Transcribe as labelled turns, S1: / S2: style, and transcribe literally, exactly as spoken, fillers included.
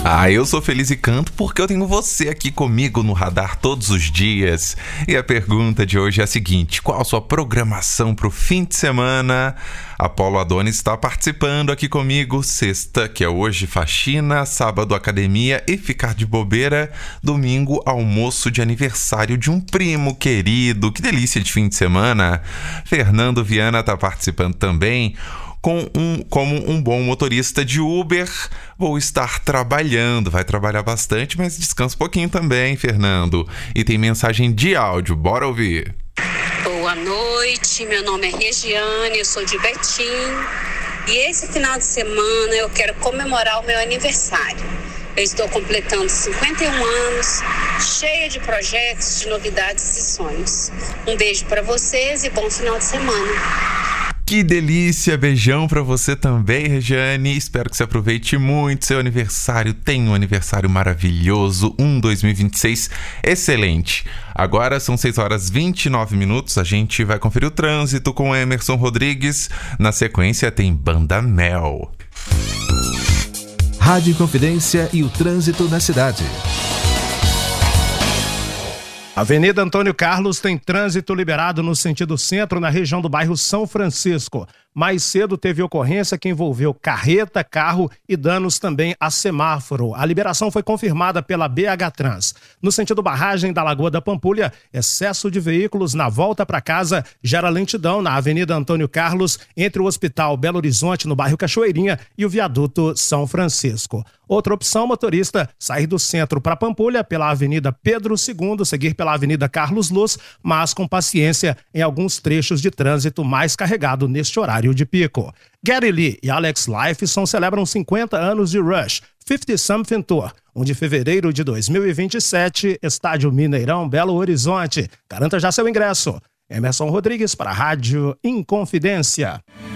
S1: Ah, eu sou feliz e canto porque eu tenho você aqui comigo no radar todos os dias. E a pergunta de hoje é a seguinte: qual a sua programação para o fim de semana? Apolo Adonis está participando aqui comigo. Sexta, que é hoje, faxina. Sábado, academia e ficar de bobeira. Domingo, almoço de aniversário de um primo querido. Que delícia de fim de semana. Fernando Viana está participando também. Com um, como um bom motorista de Uber, vou estar trabalhando. Vai trabalhar bastante, mas descansa um pouquinho também, Fernando. E tem mensagem de áudio, bora ouvir.
S2: Boa noite, meu nome é Regiane, eu sou de Betim. E esse final de semana eu quero comemorar o meu aniversário. Eu estou completando cinquenta e um anos, cheia de projetos, de novidades e sonhos. Um beijo para vocês e bom final de semana.
S1: Que delícia, beijão pra você também, Regiane. Espero que você aproveite muito seu aniversário. Tenha um aniversário maravilhoso, um dois mil e vinte e seis excelente. Agora são seis horas e vinte e nove minutos. A gente vai conferir o trânsito com Emerson Rodrigues. Na sequência tem Banda Mel.
S3: Rádio Inconfidência e o trânsito na cidade.
S4: Avenida Antônio Carlos tem trânsito liberado no sentido centro, na região do bairro São Francisco. Mais cedo teve ocorrência que envolveu carreta, carro e danos também a semáforo. A liberação foi confirmada pela B H Trans. No sentido barragem da Lagoa da Pampulha, excesso de veículos na volta para casa gera lentidão na Avenida Antônio Carlos, entre o Hospital Belo Horizonte, no bairro Cachoeirinha, e o viaduto São Francisco. Outra opção, motorista, sair do centro para Pampulha pela Avenida Pedro segundo, seguir pela Avenida Carlos Luz, mas com paciência em alguns trechos de trânsito mais carregado neste horário de pico. Gary Lee e Alex Lifeson celebram cinquenta anos de Rush, cinquenta Something Tour, um de fevereiro de dois mil e vinte e sete, Estádio Mineirão, Belo Horizonte. Garanta já seu ingresso. Emerson Rodrigues para a Rádio Inconfidência.